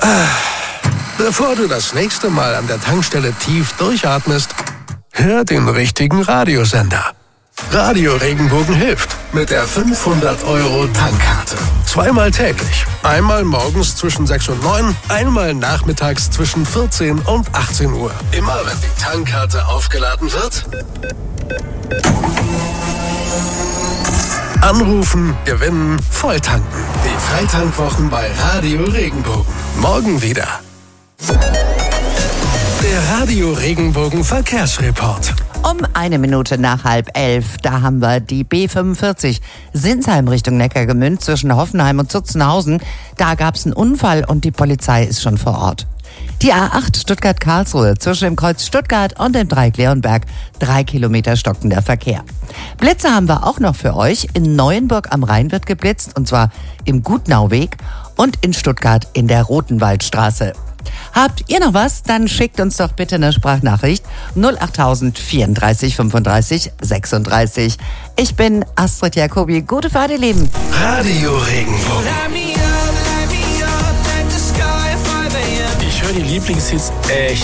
Bevor du das nächste Mal an der Tankstelle tief durchatmest, hör den richtigen Radiosender. Radio Regenbogen hilft mit der 500-Euro-Tankkarte. Zweimal täglich. Einmal morgens zwischen 6 und 9, einmal nachmittags zwischen 14 und 18 Uhr. Immer wenn die Tankkarte aufgeladen wird, anrufen, gewinnen, volltanken. Die Freitankwwochen bei Radio Regenbogen. Morgen wieder. Der Radio Regenbogen Verkehrsreport. Um 1 Minute nach 10:30, da haben wir die B45 Sinsheim Richtung Neckargemünd zwischen Hoffenheim und Zutzenhausen. Da gab es einen Unfall und die Polizei ist schon vor Ort. Die A8 Stuttgart-Karlsruhe zwischen dem Kreuz Stuttgart und dem Dreieck Leonberg, 3 Kilometer stockender Verkehr. Blitze haben wir auch noch für euch. In Neuenburg am Rhein wird geblitzt und zwar im Gutnauweg und in Stuttgart in der Rotenwaldstraße. Habt ihr noch was? Dann schickt uns doch bitte eine Sprachnachricht 08000 34 35 36. Ich bin Astrid Jacobi. Gute Fahrt, ihr Lieben. Radio Regenbogen. Ich höre die Lieblingshits echt